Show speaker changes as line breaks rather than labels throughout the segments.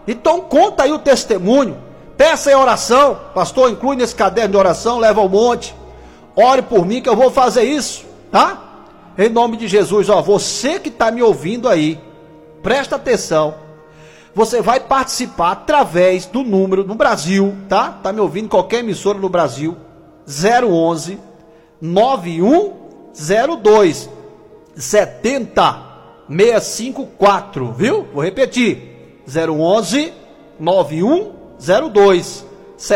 Então conta aí o testemunho, peça em oração, pastor, inclui nesse caderno de oração, leva ao monte, ore por mim que eu vou fazer isso, tá? Em nome de Jesus, ó, você que está me ouvindo aí, presta atenção, você vai participar através do número no Brasil, tá? Tá me ouvindo em qualquer emissora no Brasil, 011 9102 70654, viu? Vou repetir, 011 9102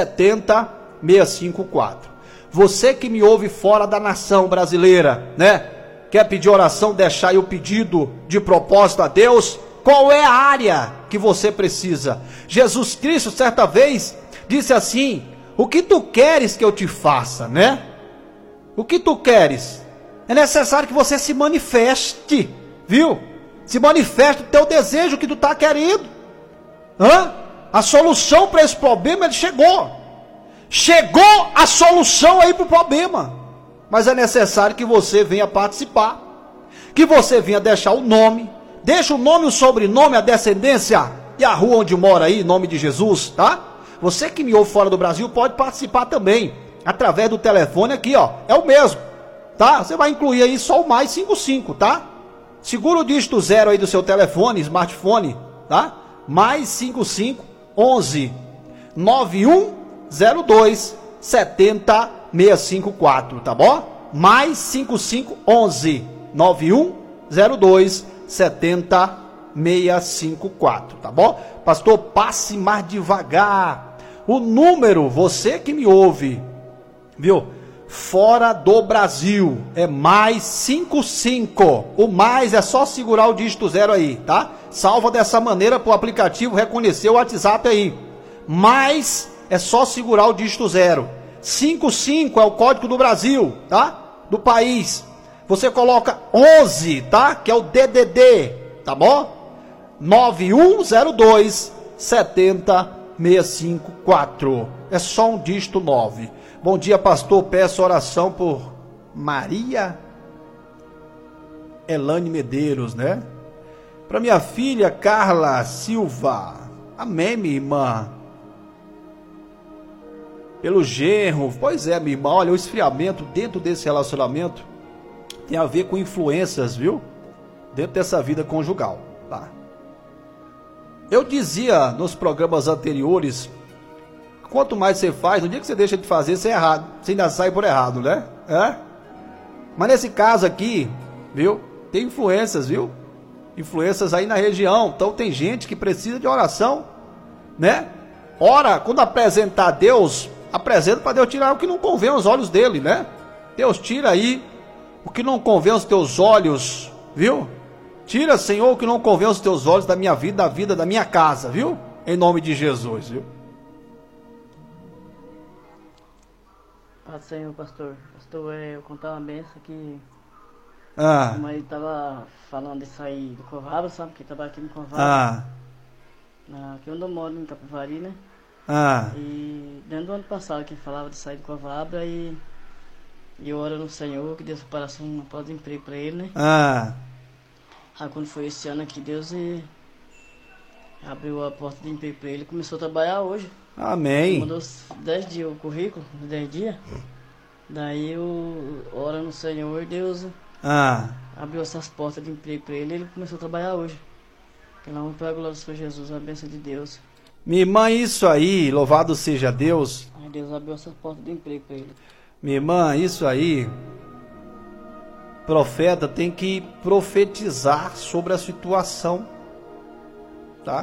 70654. Você que me ouve fora da nação brasileira, né? Quer pedir oração, deixar aí o pedido de propósito a Deus? Qual é a área que você precisa? Jesus Cristo, certa vez, disse assim: o que tu queres que eu te faça, né? O que tu queres? É necessário que você se manifeste, viu? Se manifeste o teu desejo que tu está querendo. A solução para esse problema, ele chegou. Chegou a solução aí para o problema. Mas é necessário que você venha participar. Que você venha deixar o nome. Deixa o nome, o sobrenome, a descendência e a rua onde mora aí, em nome de Jesus, tá? Você que me ouve fora do Brasil pode participar também. Através do telefone aqui, ó. É o mesmo, tá? Você vai incluir aí só o mais 55, tá? Segura o dígito 0 aí do seu telefone, smartphone, tá? Mais 55 11 9102 70654, tá bom? Mais 55 11 9102 70654, tá bom? Pastor, passe mais devagar. O número, você que me ouve, viu? Fora do Brasil, é mais 55. O mais é só segurar o dígito 0 aí, tá? Salva dessa maneira para o aplicativo reconhecer o WhatsApp aí. Mais é só segurar o dígito 0. 55 é o código do Brasil, tá? Do país. Você coloca 11, tá? Que é o DDD, tá bom? 9102 70654. É só um dígito 9. Bom dia, pastor. Peço oração por Maria Elane Medeiros, né? Para minha filha Carla Silva. Amém, minha irmã. Pelo genro. Pois é, minha irmã. Olha, o esfriamento dentro desse relacionamento tem a ver com influências, viu? Dentro dessa vida conjugal, tá? Eu dizia nos programas anteriores, quanto mais você faz, no dia que você deixa de fazer, você é errado. Você ainda sai por errado, né? Mas nesse caso aqui, viu? Tem influências, viu? Influências aí na região. Então tem gente que precisa de oração, né? Ora, quando apresentar a Deus, apresenta para Deus tirar o que não convém aos olhos dele, né? Deus, tira aí o que não convém aos teus olhos, viu? Tira, Senhor, o que não convém aos teus olhos da minha vida, da vida da minha casa, viu? Em nome de Jesus, viu?
Paz do Senhor, pastor. Pastor, eu contar uma benção que
a
mãe estava falando de sair do Covado, sabe? Que estava aqui no Covado. Aqui onde eu moro, em Capivari, né? E dentro do ano passado que falava de sair do Covado, aí eu oro no Senhor, que Deus parasse uma porta de emprego para ele, né? Aí quando foi esse ano aqui, Deus abriu a porta de emprego para ele, começou a trabalhar hoje.
Amém.
Mandou 10 dias o currículo, 10 dias. Daí eu oro no Senhor e Deus abriu essas portas de emprego para ele e ele começou a trabalhar hoje. Pela honra e pela glória do Senhor Jesus, a bênção de Deus.
Minha irmã, isso aí, louvado seja Deus.
Aí Deus abriu essas portas de emprego para ele.
Minha irmã, isso aí, profeta tem que profetizar sobre a situação, tá?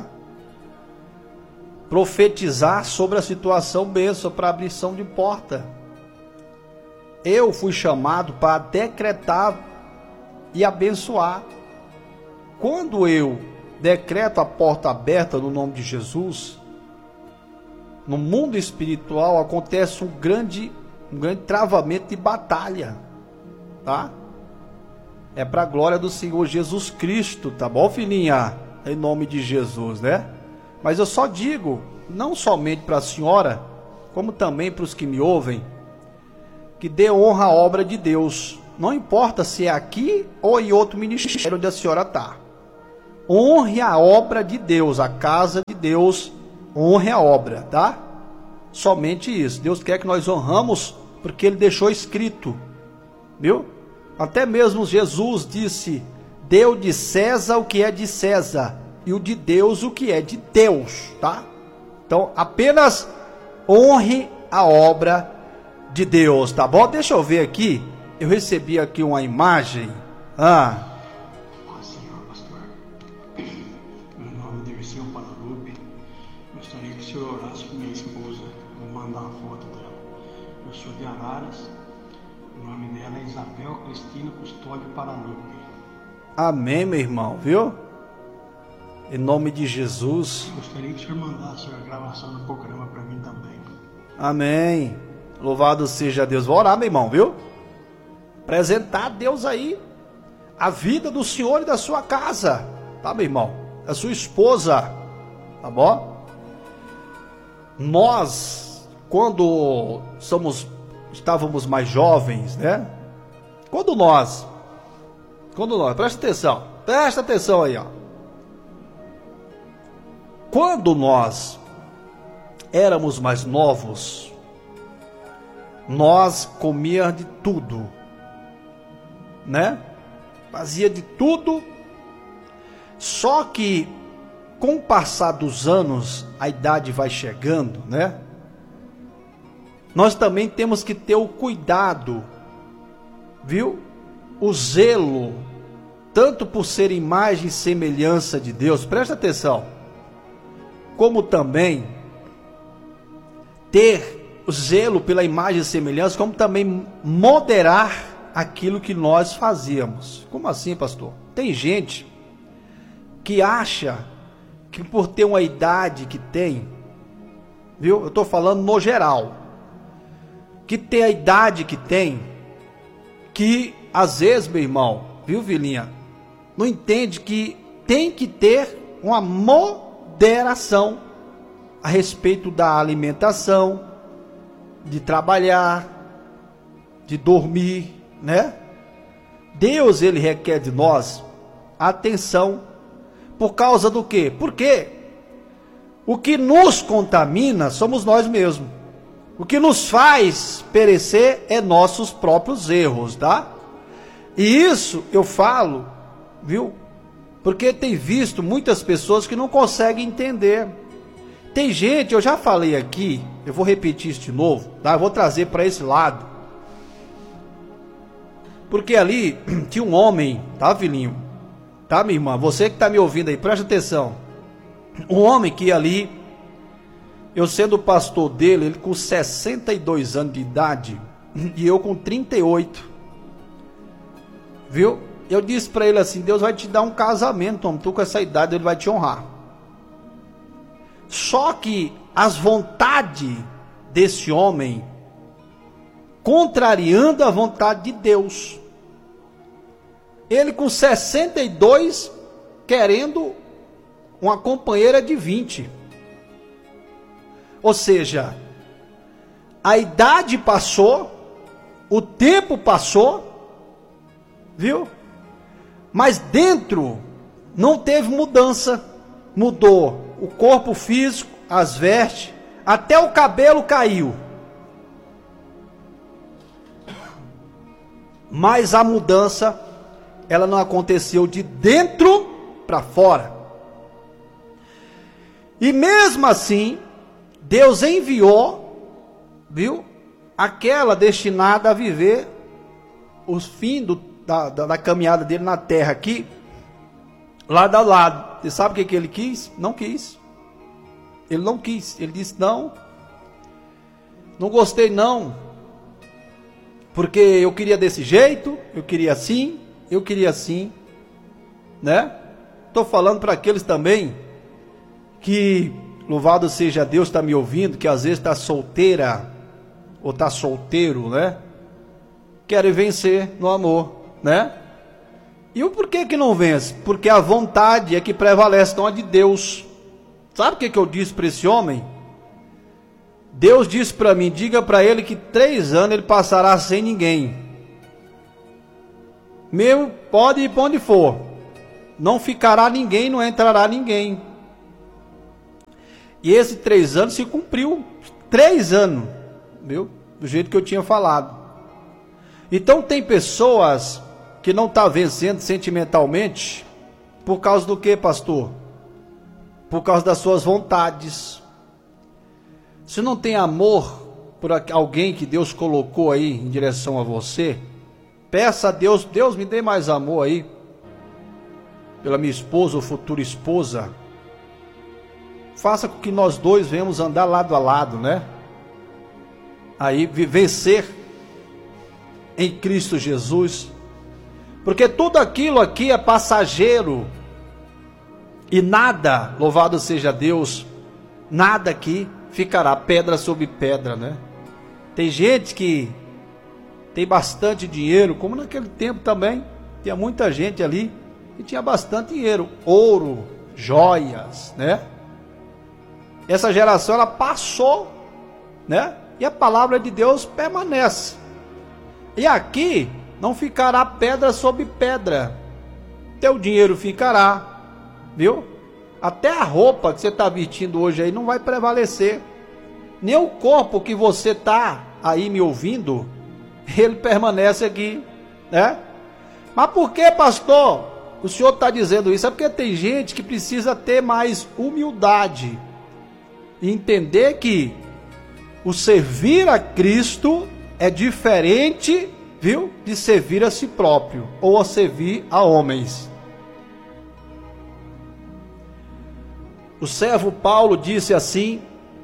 Profetizar sobre a situação, bênção para abrição de porta. Eu fui chamado para decretar e abençoar. Quando eu decreto a porta aberta no nome de Jesus, no mundo espiritual acontece um grande travamento de batalha, tá? É para a glória do Senhor Jesus Cristo, tá bom, filhinha? Em nome de Jesus, né? Mas eu só digo, não somente para a senhora, como também para os que me ouvem, que dê honra à obra de Deus. Não importa se é aqui ou em outro ministério onde a senhora está. honre a obra de Deus, a casa de Deus, honre a obra, tá? Somente isso. Deus quer que nós honramos, porque Ele deixou escrito, viu? Até mesmo Jesus disse: deu de César o que é de César, e o de Deus o que é de Deus, tá? Então, apenas honre a obra de Deus, tá bom? Deixa eu ver aqui, eu recebi aqui uma imagem.
Senhor pastor, meu nome é Dirceu Palarupe. Gostaria que o senhor orasse por minha esposa. Vou mandar a foto dela. Eu sou de Araras. O nome dela é Isabel Cristina Custódio Palarupe.
Amém, meu irmão, viu? Em nome de Jesus.
Gostaria que o senhor mandasse a gravação do programa para mim também.
Amém. Louvado seja Deus. Vou orar, meu irmão, viu? Apresentar a Deus aí a vida do senhor e da sua casa, tá, meu irmão? Da sua esposa, tá bom? Nós, quando estávamos mais jovens, né? Quando nós, presta atenção aí, ó. Quando nós éramos mais novos, nós comíamos de tudo, né? Fazia de tudo. Só que com o passar dos anos, a idade vai chegando, né? Nós também temos que ter o cuidado, viu? O zelo, tanto por ser imagem e semelhança de Deus, presta atenção, como também ter o zelo pela imagem e semelhança, como também moderar aquilo que nós fazíamos. Como assim, pastor? Tem gente que acha que por ter uma idade que tem, viu? Eu estou falando no geral, que tem a idade que tem, que às vezes, meu irmão, viu, Vilinha, não entende que tem que ter uma moderação a respeito da alimentação, de trabalhar, de dormir, né? Deus, ele requer de nós atenção. Por causa do quê? Porque o que nos contamina somos nós mesmos. O que nos faz perecer é nossos próprios erros, tá? E isso eu falo, viu? Porque tem visto muitas pessoas que não conseguem entender. Tem gente, eu já falei aqui, eu vou repetir isso de novo, tá? Eu vou trazer para esse lado. Porque ali tinha um homem, tá, filhinho? Tá, minha irmã? Você que tá me ouvindo aí, presta atenção. Um homem que ali, eu sendo pastor dele, ele com 62 anos de idade, e eu com 38. Viu? Eu disse para ele assim: Deus vai te dar um casamento, homem. Tu com essa idade, ele vai te honrar. Só que as vontades desse homem, contrariando a vontade de Deus. Ele com 62, querendo uma companheira de 20. Ou seja, a idade passou, o tempo passou, viu? Mas dentro não teve mudança. Mudou o corpo físico, as vestes, até o cabelo caiu. Mas a mudança, ela não aconteceu de dentro para fora. E mesmo assim, Deus enviou, viu? Aquela destinada a viver os fins da caminhada dele na terra aqui, lado a lado. Você sabe o que ele quis? Não quis. Ele não quis. Ele disse: não gostei não, porque eu queria desse jeito, eu queria assim, né? Estou falando para aqueles também que, louvado seja Deus, está me ouvindo, que às vezes está solteira ou está solteiro, né? Querem vencer no amor, né? E o porquê que não vence? Porque a vontade é que prevalece, não a de Deus. Sabe o que eu disse para esse homem? Deus disse para mim: diga para ele que 3 anos ele passará sem ninguém. Mesmo pode ir para onde for. não ficará ninguém, não entrará ninguém. E esses 3 anos se cumpriu, 3 anos, viu? Do jeito que eu tinha falado. Então tem pessoas que não estão vencendo sentimentalmente, por causa do que, pastor? Por causa das suas vontades. Se não tem amor por alguém que Deus colocou aí em direção a você, peça a Deus, Deus me dê mais amor aí, pela minha esposa ou futura esposa. Faça com que nós dois venhamos andar lado a lado, né? Aí vencer em Cristo Jesus. Porque tudo aquilo aqui é passageiro. E nada, louvado seja Deus, nada aqui ficará pedra sobre pedra, né? Tem gente que tem bastante dinheiro, como naquele tempo também, tinha muita gente ali que tinha bastante dinheiro, ouro, joias, né? Essa geração, ela passou, né? E a palavra de Deus permanece. E aqui não ficará pedra sobre pedra. Teu dinheiro ficará, viu? Até a roupa que você está vestindo hoje aí não vai prevalecer. Nem o corpo que você está aí me ouvindo, ele permanece aqui, né? Mas por que, pastor, o senhor está dizendo isso? É porque tem gente que precisa ter mais humildade e entender que o servir a Cristo é diferente, viu, de servir a si próprio ou a servir a homens. O servo Paulo disse assim: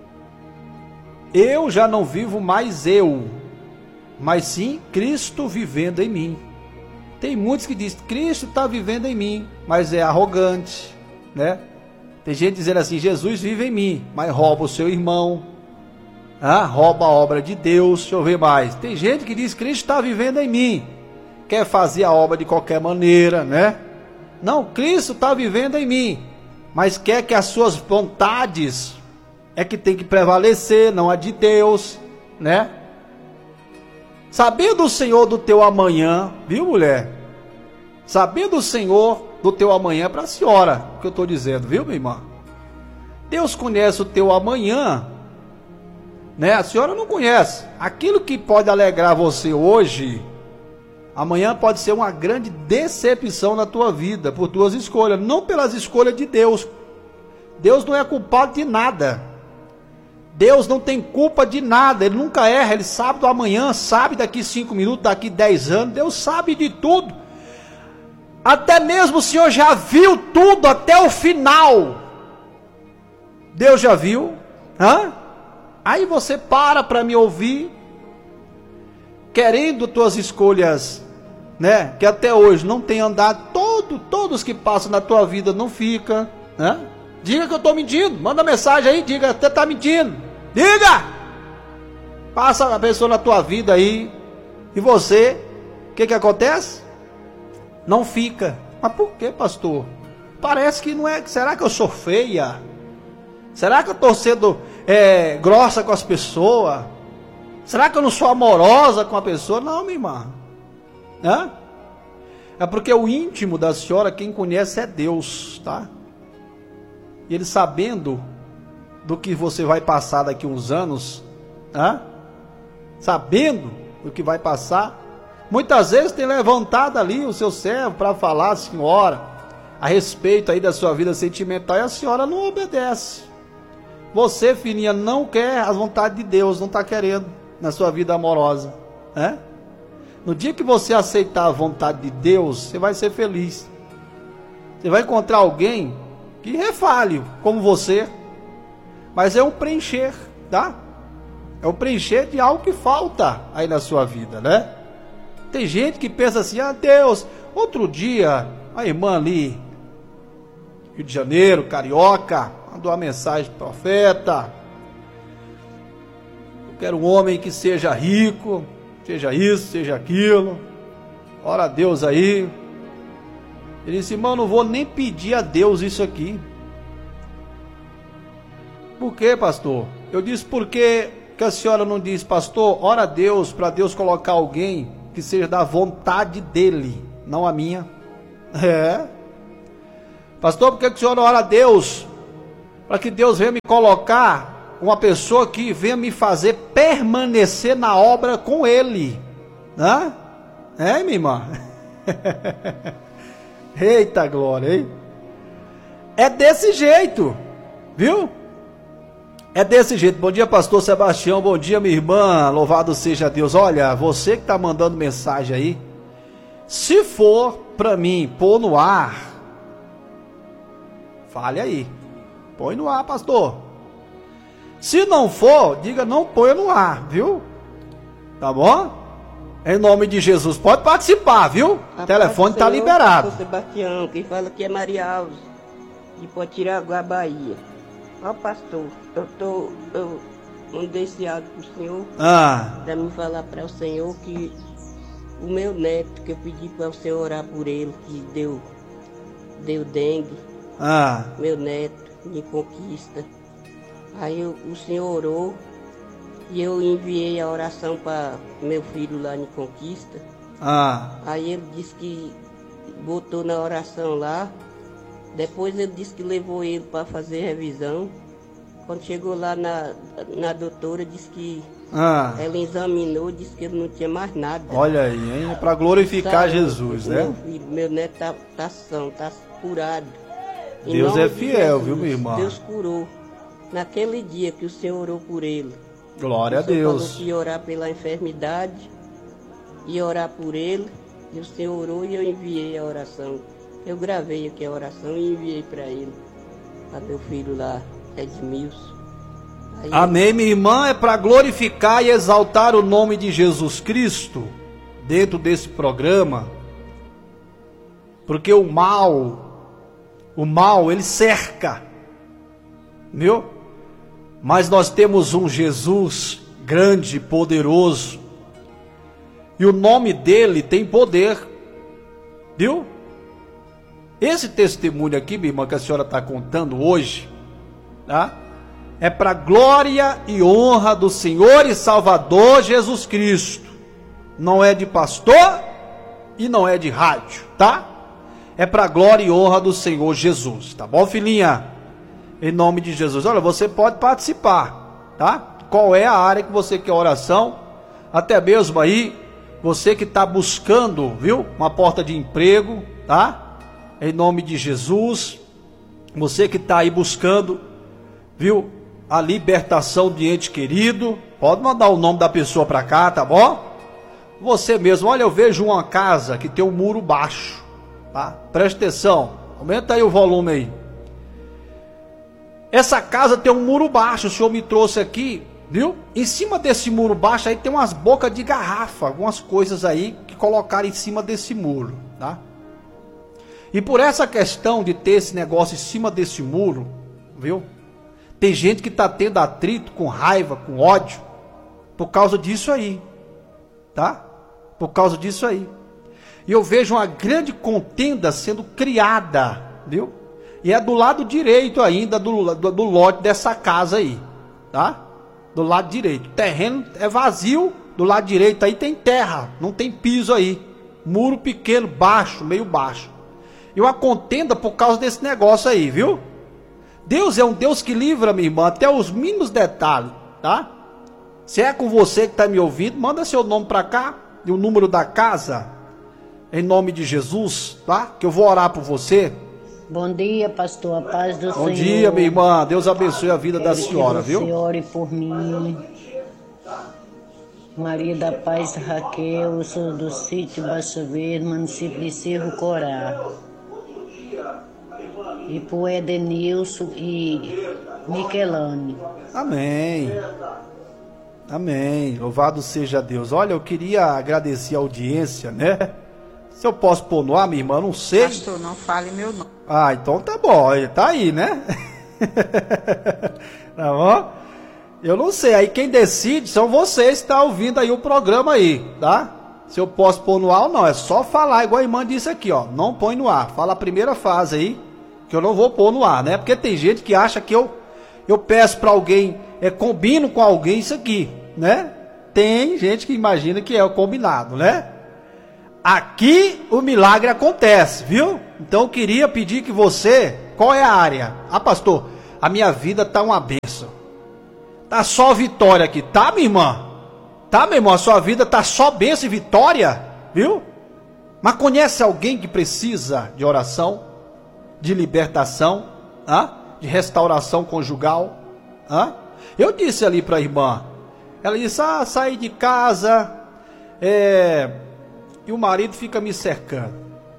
eu já não vivo mais eu, mas sim Cristo vivendo em mim. Tem muitos que dizem, Cristo está vivendo em mim, mas é arrogante, né? Tem gente dizendo assim, Jesus vive em mim, mas rouba o seu irmão, rouba a obra de Deus. Deixa eu ver mais. Tem gente que diz, Cristo está vivendo em mim, quer fazer a obra de qualquer maneira, né? Não, Cristo está vivendo em mim, mas quer que as suas vontades é que tem que prevalecer, não a de Deus, né? Sabendo o Senhor do teu amanhã, viu, mulher? Sabendo o Senhor do teu amanhã, para a senhora, que eu estou dizendo, viu, minha irmã? Deus conhece o teu amanhã, né? A senhora não conhece. Aquilo que pode alegrar você hoje, amanhã pode ser uma grande decepção na tua vida, por tuas escolhas, não pelas escolhas de Deus. Deus não é culpado de nada. Deus não tem culpa de nada, Ele nunca erra, Ele sabe do amanhã, sabe daqui 5 minutos, daqui 10 anos, Deus sabe de tudo. Até mesmo o Senhor já viu tudo até o final. Deus já viu. Aí você para me ouvir, querendo tuas escolhas, né? Que até hoje não tem andado, todos que passam na tua vida não fica, né? Diga que eu estou mentindo, manda mensagem aí, diga, até está mentindo, diga! Passa a pessoa na tua vida aí, e você, o que acontece? Não fica. Mas por que, pastor? Parece que não é, será que eu sou feia? Será que eu estou sendo grossa com as pessoas? Será que eu não sou amorosa com a pessoa? Não, minha irmã. É porque o íntimo da senhora, quem conhece é Deus, tá? E Ele sabendo do que você vai passar daqui uns anos, sabendo do que vai passar, muitas vezes tem levantado ali o seu servo para falar, senhora, a respeito aí da sua vida sentimental, e a senhora não obedece. Você, filhinha, não quer as vontades de Deus, não está querendo na sua vida amorosa, né? No dia que você aceitar a vontade de Deus, você vai ser feliz. Você vai encontrar alguém que refale como você, mas é um preencher, tá? É um preencher de algo que falta aí na sua vida, né? Tem gente que pensa assim, Deus, outro dia, a irmã ali, Rio de Janeiro, carioca, mandou uma mensagem pro profeta, eu quero um homem que seja rico, seja isso, seja aquilo, ora a Deus aí. Ele disse, irmão, não vou nem pedir a Deus isso aqui. Por quê, pastor? Eu disse, por que a senhora não diz, pastor, ora a Deus, para Deus colocar alguém que seja da vontade dele, não a minha. Pastor, por que o senhor ora a Deus? Para que Deus venha me colocar uma pessoa que venha me fazer permanecer na obra com Ele. Hã? É, minha irmã? Eita glória, hein? É desse jeito, viu? É desse jeito. Bom dia, pastor Sebastião. Bom dia, minha irmã. Louvado seja Deus. Olha, você que está mandando mensagem aí, se for para mim pôr no ar, fale aí. Põe no ar, pastor. Se não for, diga não ponha no ar, viu? Tá bom? Em nome de Jesus. Pode participar, viu? O telefone está liberado.
Pastor Sebastião, quem fala aqui é Maria Alves, de Potiraguá, Bahia. Ó, pastor, eu mandei esse áudio pro senhor para me falar para o senhor que o meu neto, que eu pedi para o senhor orar por ele, que deu dengue, meu neto, de Conquista. Aí o senhor orou e eu enviei a oração para meu filho lá em Conquista. Aí ele disse que botou na oração lá. Depois ele disse que levou ele para fazer revisão. Quando chegou lá na doutora, disse que ela examinou, disse que ele não tinha mais nada.
Olha aí, hein? Para glorificar Jesus, né?
Meu neto tá são, tá curado.
Deus é fiel, viu, minha irmã?
Deus curou. Naquele dia que o Senhor orou por ele.
Glória a Deus.
Falou que ia orar pela enfermidade, ia orar por ele. E o Senhor orou e eu enviei a oração. Eu gravei aqui a oração e enviei para ele, para meu filho lá, Edmilson.
Amém, minha irmã, é para glorificar e exaltar o nome de Jesus Cristo dentro desse programa, porque o mal ele cerca, viu? Mas nós temos um Jesus grande, poderoso, e o nome dele tem poder, viu? Esse testemunho aqui, minha irmã, que a senhora está contando hoje, tá? É para glória e honra do Senhor e Salvador Jesus Cristo. Não é de pastor e não é de rádio, tá? É para glória e honra do Senhor Jesus, tá bom, filhinha? Em nome de Jesus. Olha, você pode participar, tá? Qual é a área que você quer oração? Até mesmo aí, você que está buscando, viu? Uma porta de emprego, tá? Em nome de Jesus, você que está aí buscando, viu, a libertação de ente querido, pode mandar o nome da pessoa para cá, tá bom? Você mesmo, olha, eu vejo uma casa que tem um muro baixo, tá? Preste atenção, aumenta aí o volume aí. Essa casa tem um muro baixo, o senhor me trouxe aqui, viu? Em cima desse muro baixo aí tem umas bocas de garrafa, algumas coisas aí que colocaram em cima desse muro, tá? E por essa questão de ter esse negócio em cima desse muro, viu? Tem gente que está tendo atrito, com raiva, com ódio, por causa disso aí, tá? Por causa disso aí. E eu vejo uma grande contenda sendo criada, viu? E é do lado direito ainda do lote dessa casa aí, tá? Do lado direito. O terreno é vazio, do lado direito aí tem terra, não tem piso aí. Muro pequeno, baixo, meio baixo. E uma contenda por causa desse negócio aí, viu? Deus é um Deus que livra, minha irmã, até os mínimos detalhes, tá? Se é com você que está me ouvindo, manda seu nome para cá, e o número da casa, em nome de Jesus, tá? Que eu vou orar por você.
Bom dia, pastor, a paz do Senhor.
Bom dia, minha irmã, Deus abençoe a vida da senhora, viu?
Você ore por mim. Maria da Paz Raquel, eu sou do sítio Baixo Verde, município de Cerro Corá. E por Edenilson e Miquelane.
Amém. Amém. Louvado seja Deus. Olha, eu queria agradecer a audiência, né? Se eu posso pôr no ar, minha irmã, não sei.
Pastor, não fale meu nome.
Ah, então tá bom. Tá aí, né? Tá bom? Eu não sei. Aí quem decide são vocês que estão ouvindo aí o programa aí, tá? Se eu posso pôr no ar ou não. É só falar, igual a irmã disse aqui, ó. Não põe no ar. Fala a primeira fase aí, que eu não vou pôr no ar, né? Porque tem gente que acha que eu peço para alguém, combino com alguém isso aqui, né? Tem gente que imagina que é o combinado, né? Aqui o milagre acontece, viu? Então eu queria pedir que você, qual é a área? Ah, pastor, a minha vida tá uma bênção. Tá só vitória aqui, tá, minha irmã? Tá, meu irmão, a sua vida tá só bênção e vitória, viu? Mas conhece alguém que precisa de oração, de libertação, de restauração conjugal? Eu disse ali para a irmã, ela disse, saí de casa, e o marido fica me cercando.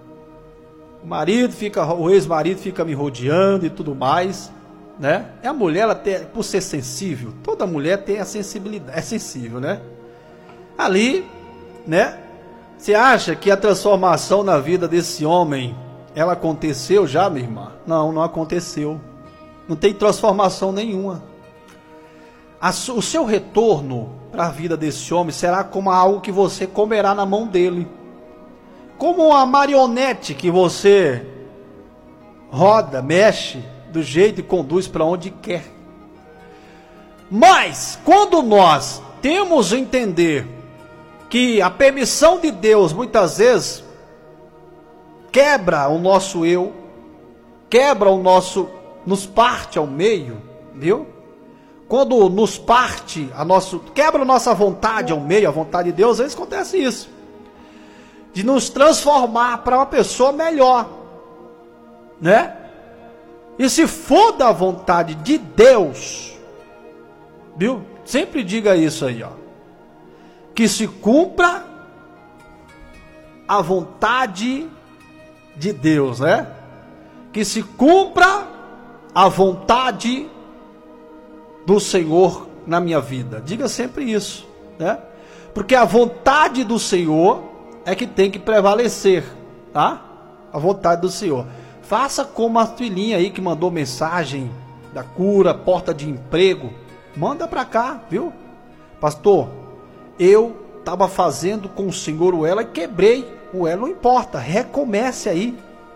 O ex-marido fica me rodeando e tudo mais, né? E a mulher, ela tem, por ser sensível, toda mulher tem a sensibilidade, é sensível, né? Ali, né? Você acha que a transformação na vida desse homem, ela aconteceu já, minha irmã? Não, não aconteceu. Não tem transformação nenhuma. O seu retorno para a vida desse homem será como algo que você comerá na mão dele. Como uma marionete que você roda, mexe, do jeito e conduz para onde quer. Mas, quando nós temos a entender que a permissão de Deus, muitas vezes, quebra o nosso eu, quebra o nosso, nos parte ao meio, viu? Quando nos parte, quebra a nossa vontade ao meio, a vontade de Deus, às vezes acontece isso. De nos transformar para uma pessoa melhor, né? E se for da vontade de Deus, viu? Sempre diga isso aí, ó. Que se cumpra a vontade de Deus, né? Que se cumpra a vontade do Senhor na minha vida. Diga sempre isso, né? Porque a vontade do Senhor é que tem que prevalecer, tá? A vontade do Senhor. Faça como a filhinha aí que mandou mensagem da cura, porta de emprego. Manda pra cá, viu? Pastor, eu estava fazendo com o Senhor o elo e quebrei o elo, não importa, recomece aí.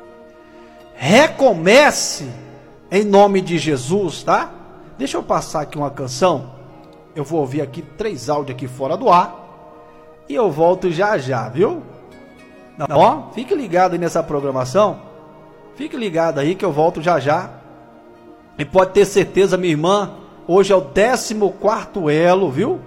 Recomece em nome de Jesus, tá? Deixa eu passar aqui uma canção. Eu vou ouvir aqui 3 áudios aqui fora do ar. E eu volto já já, viu? Ó, fique ligado aí nessa programação. Fique ligado aí que eu volto já já. E pode ter certeza, minha irmã, hoje é o 14º elo, viu?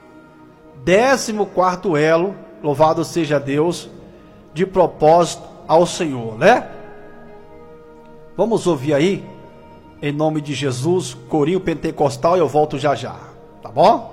14º elo, louvado seja Deus, de propósito ao Senhor, né? Vamos ouvir aí, em nome de Jesus, corinho pentecostal, e eu volto já já, tá bom?